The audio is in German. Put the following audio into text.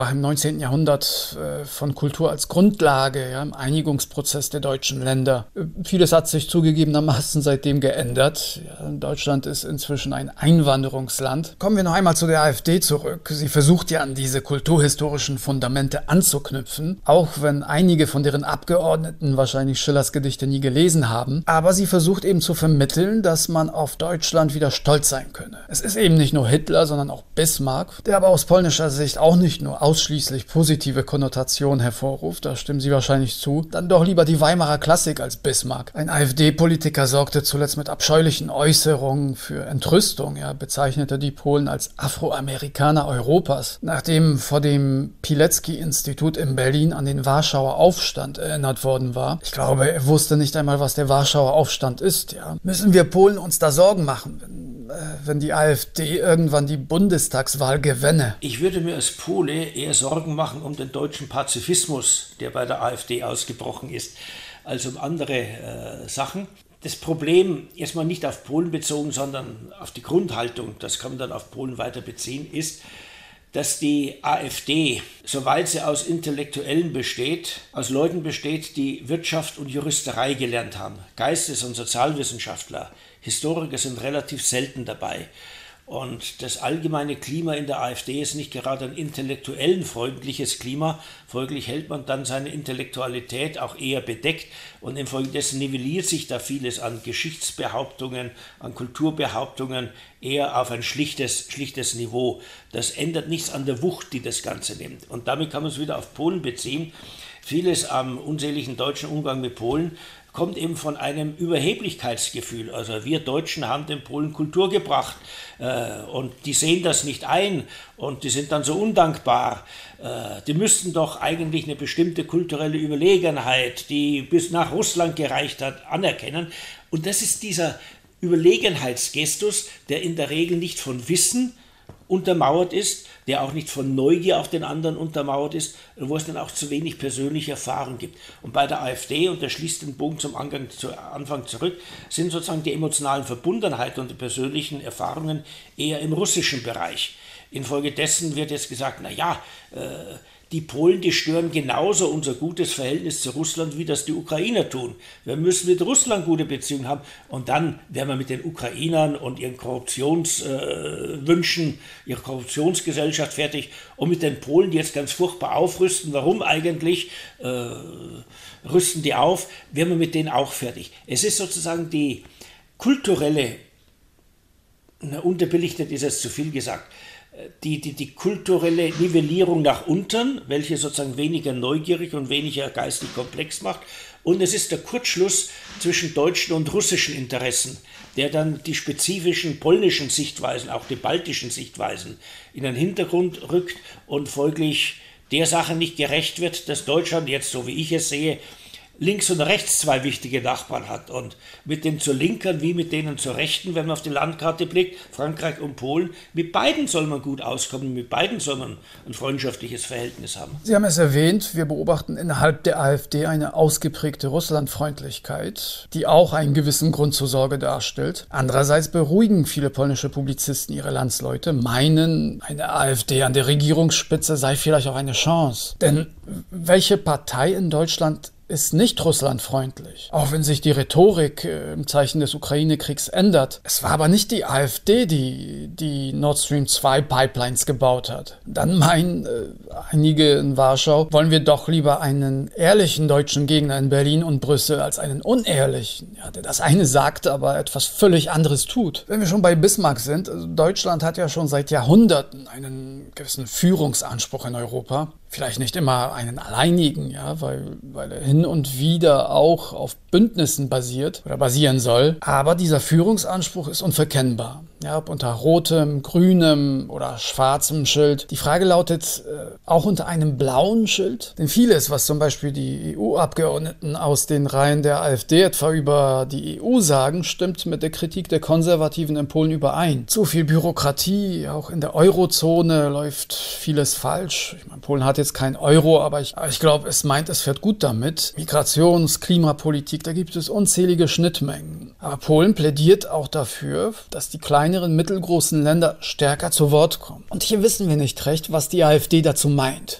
Im 19. Jahrhundert von Kultur als Grundlage, ja, im Einigungsprozess der deutschen Länder. Vieles hat sich zugegebenermaßen seitdem geändert. Ja, Deutschland ist inzwischen ein Einwanderungsland. Kommen wir noch einmal zu der AfD zurück. Sie versucht ja an diese kulturhistorischen Fundamente anzuknüpfen, auch wenn einige von deren Abgeordneten wahrscheinlich Schillers Gedichte nie gelesen haben. Aber sie versucht eben zu vermitteln, dass man auf Deutschland wieder stolz sein könne. Es ist eben nicht nur Hitler, sondern auch Bismarck, der aber aus polnischer Sicht auch nicht nur ausschließlich positive Konnotationen hervorruft, da stimmen Sie wahrscheinlich zu, dann doch lieber die Weimarer Klassik als Bismarck. Ein AfD-Politiker sorgte zuletzt mit abscheulichen Äußerungen für Entrüstung, bezeichnete die Polen als Afroamerikaner Europas, nachdem vor dem Pilecki-Institut in Berlin an den Warschauer Aufstand erinnert worden war. Ich glaube, er wusste nicht einmal, was der Warschauer Aufstand ist. Ja. Müssen wir Polen uns da Sorgen machen, wenn die AfD irgendwann die Bundestagswahl gewinne? Ich würde mir als Pole eher Sorgen machen um den deutschen Pazifismus, der bei der AfD ausgebrochen ist, als um andere Sachen. Das Problem, erstmal nicht auf Polen bezogen, sondern auf die Grundhaltung, das kann man dann auf Polen weiter beziehen, ist, dass die AfD, soweit sie aus Intellektuellen besteht, aus Leuten besteht, die Wirtschaft und Juristerei gelernt haben. Geistes- und Sozialwissenschaftler, Historiker sind relativ selten dabei. Und das allgemeine Klima in der AfD ist nicht gerade ein intellektuellenfreundliches Klima. Folglich hält man dann seine Intellektualität auch eher bedeckt und infolgedessen nivelliert sich da vieles an Geschichtsbehauptungen, an Kulturbehauptungen eher auf ein schlichtes Niveau. Das ändert nichts an der Wucht, die das Ganze nimmt. Und damit kann man es wieder auf Polen beziehen. Vieles am unseligen deutschen Umgang mit Polen kommt eben von einem Überheblichkeitsgefühl. Also wir Deutschen haben den Polen Kultur gebracht und die sehen das nicht ein und die sind dann so undankbar. Die müssten doch eigentlich eine bestimmte kulturelle Überlegenheit, die bis nach Russland gereicht hat, anerkennen. Und das ist dieser Überlegenheitsgestus, der in der Regel nicht von Wissen untermauert ist, der auch nicht von Neugier auf den anderen untermauert ist, wo es dann auch zu wenig persönliche Erfahrung gibt. Und bei der AfD, und das schließt den Bogen zum Anfang zurück, sind sozusagen die emotionalen Verbundenheiten und die persönlichen Erfahrungen eher im russischen Bereich. Infolgedessen wird jetzt gesagt, die Polen, die stören genauso unser gutes Verhältnis zu Russland, wie das die Ukrainer tun. Wir müssen mit Russland gute Beziehungen haben und dann werden wir mit den Ukrainern und ihren Korruptionswünschen, ihrer Korruptionsgesellschaft fertig und mit den Polen, die jetzt ganz furchtbar aufrüsten. Warum eigentlich rüsten die auf? Werden wir mit denen auch fertig. Es ist sozusagen die kulturelle, unterbelichtet ist jetzt zu viel gesagt, die kulturelle Nivellierung nach unten, welche sozusagen weniger neugierig und weniger geistig komplex macht. Und es ist der Kurzschluss zwischen deutschen und russischen Interessen, der dann die spezifischen polnischen Sichtweisen, auch die baltischen Sichtweisen, in den Hintergrund rückt und folglich der Sache nicht gerecht wird, dass Deutschland jetzt, so wie ich es sehe, links und rechts zwei wichtige Nachbarn hat und mit den zur Linken wie mit denen zur Rechten, wenn man auf die Landkarte blickt, Frankreich und Polen, mit beiden soll man gut auskommen, mit beiden soll man ein freundschaftliches Verhältnis haben. Sie haben es erwähnt, wir beobachten innerhalb der AfD eine ausgeprägte Russlandfreundlichkeit, die auch einen gewissen Grund zur Sorge darstellt. Andererseits beruhigen viele polnische Publizisten ihre Landsleute, meinen, eine AfD an der Regierungsspitze sei vielleicht auch eine Chance. Denn welche Partei in Deutschland ist nicht russlandfreundlich, auch wenn sich die Rhetorik im Zeichen des Ukraine-Kriegs ändert. Es war aber nicht die AfD, die Nord Stream 2 Pipelines gebaut hat. Dann meinen einige in Warschau, wollen wir doch lieber einen ehrlichen deutschen Gegner in Berlin und Brüssel als einen unehrlichen, der das eine sagt, aber etwas völlig anderes tut. Wenn wir schon bei Bismarck sind, also Deutschland hat ja schon seit Jahrhunderten einen gewissen Führungsanspruch in Europa. Vielleicht nicht immer einen alleinigen, weil er hin und wieder auch auf Bündnissen basiert oder basieren soll. Aber dieser Führungsanspruch ist unverkennbar. Ob unter rotem, grünem oder schwarzem Schild. Die Frage lautet, auch unter einem blauen Schild? Denn vieles, was zum Beispiel die EU-Abgeordneten aus den Reihen der AfD etwa über die EU sagen, stimmt mit der Kritik der Konservativen in Polen überein. Zu viel Bürokratie, auch in der Eurozone läuft vieles falsch. Ich meine, Polen hat jetzt kein Euro, aber ich glaube, es meint, es fährt gut damit. Migrations-, Klimapolitik, da gibt es unzählige Schnittmengen. Aber Polen plädiert auch dafür, dass die kleineren, mittelgroßen Länder stärker zu Wort kommen. Und hier wissen wir nicht recht, was die AfD dazu meint.